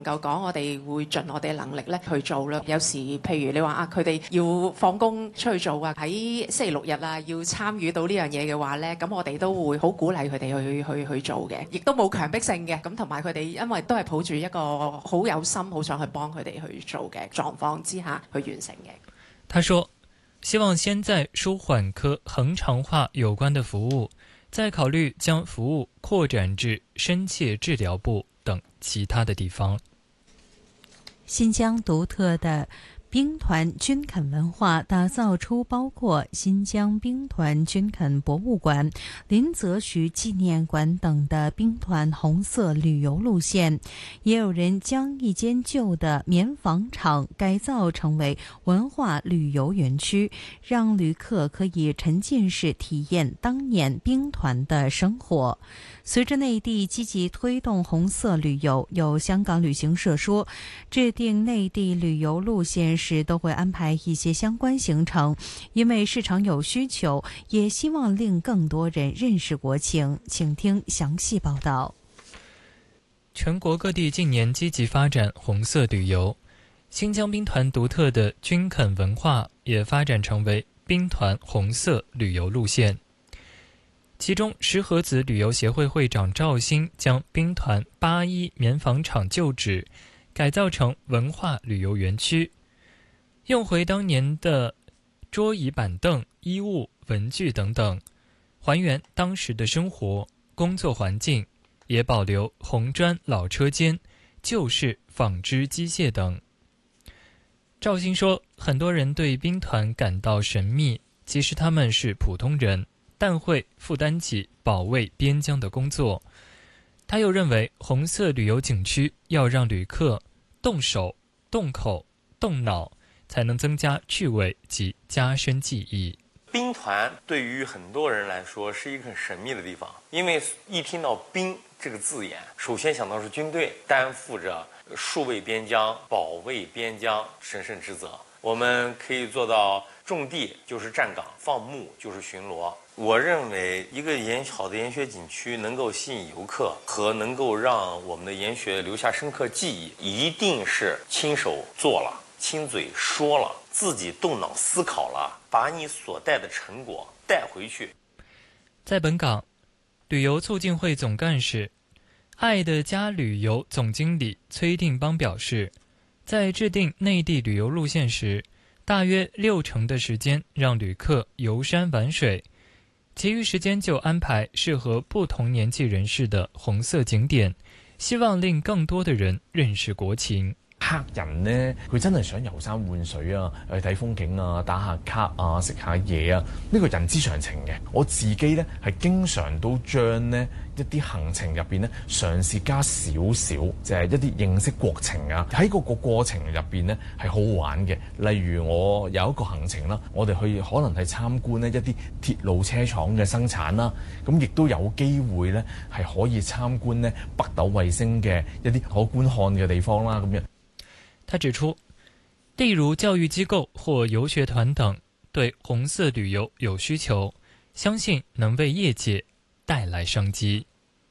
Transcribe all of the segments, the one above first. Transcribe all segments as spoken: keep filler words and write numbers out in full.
夠講，我哋會盡我哋能力咧去做啦。有時譬如你話啊，佢哋要放工出去做啊，喺星期六日啊，要參與到呢樣嘢嘅話咧，咁我哋都會好鼓勵佢哋去去去做嘅，亦都冇強迫性嘅。咁同埋佢哋因為都係抱住一個好有心、好想去幫佢哋去做嘅狀況之下去完成嘅。 他說：希望先在舒緩科恆常化有關的服務，再考慮將服務擴展至深切治療部等其他的地方。 新疆独特的兵团军垦文化，打造出包括新疆兵团军垦博物馆、林则徐纪念馆等的兵团红色旅游路线。也有人将一间旧的棉纺厂改造成为文化旅游园区，让旅客可以沉浸式体验当年兵团的生活。随着内地积极推动红色旅游，有香港旅行社说，制定内地旅游路线时都会安排一些相关行程，因为市场有需求，也希望令更多人认识国情。请听详细报道。 全国各地近年积极发展红色旅游，新疆兵团独特的军垦文化也发展成为兵团红色旅游路线。其中，石河子旅游协会会长赵鑫将兵团八一棉纺厂旧址改造成文化旅游园区，用回当年的桌椅板凳、衣物、文具等等，还原当时的生活、工作环境，也保留红砖老车间、旧式纺织机械等。赵鑫说，很多人对兵团感到神秘，其实他们是普通人，但会负担起保卫边疆的工作。他又认为，红色旅游景区要让旅客动手、动口、动脑，才能增加趣味及加深记忆。 兵团对于很多人来说是一个很神秘的地方，因为一听到兵这个字眼，首先想到是军队担负着戍卫边疆、保卫边疆神圣职责。我们可以做到种地就是站岗，放牧就是巡逻。我认为一个研好的研学景区能够吸引游客和能够让我们的研学留下深刻记忆，一定是亲手做了、亲嘴说了、自己动脑思考了，把你所带的成果带回去。 在本港，旅游促进会总干事、爱的家旅游总经理崔定邦表示，在制定内地旅游路线时，大约六成的时间让旅客游山玩水，其余时间就安排适合不同年纪人士的红色景點，希望令更多的人認識國情。 客人呢，佢真係想遊山玩水啊，去睇風景啊，打下卡啊，食下嘢啊，呢個人之常情嘅。我自己呢，係經常都將呢一啲行程入邊呢，嘗試加少少，就係一啲認識國情啊。喺嗰個過程入邊呢，係好玩嘅。例如我有一個行程啦，我哋去可能係參觀呢一啲鐵路車廠嘅生產啦，咁亦都有機會呢，係可以參觀呢北斗衛星嘅一啲可觀看嘅地方啦，咁樣。 他指出，例如教育機構或遊學團等對紅色旅遊有需求，相信能為業界帶來商機。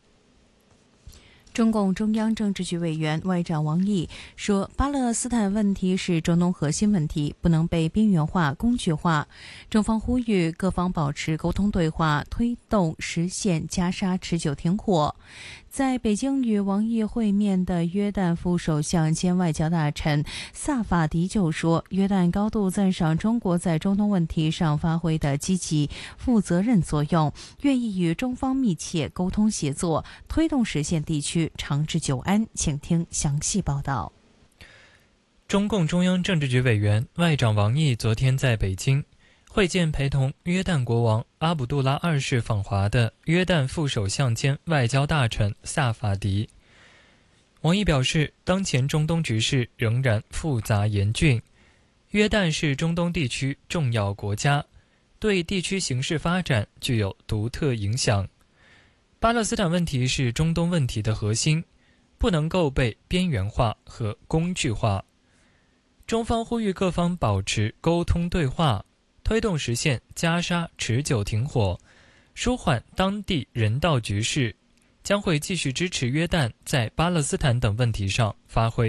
中共中央政治局委员外长王毅说，巴勒斯坦问题是中东核心问题，不能被边缘化、工具化。中方呼吁各方保持沟通对话，推动实现加沙持久停火。在北京与王毅会面的约旦副首相兼外交大臣萨法迪就说，约旦高度赞赏中国在中东问题上发挥的积极、负责任作用，愿意与中方密切沟通协作，推动实现地区长治久安。请听详细报道。 中共中央政治局委员外长王毅昨天在北京会见陪同约旦国王阿卜杜拉二世访华的约旦副首相兼外交大臣萨法迪。王毅表示，当前中东局势仍然复杂严峻，约旦是中东地区重要国家，对地区形势发展具有独特影响。巴勒斯坦问题是中东问题的核心，不能够被边缘化和工具化。中方呼吁各方保持沟通对话，推动实现加沙持久停火，舒缓当地人道局势， 将会继续支持约旦在巴勒斯坦等问题上发挥